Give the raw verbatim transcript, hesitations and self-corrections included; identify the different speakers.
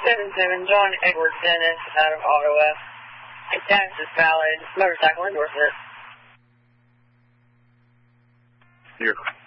Speaker 1: seven seven, John Edward Dennis out of Ottawa. Tax is valid. Motorcycle endorsement.
Speaker 2: Here.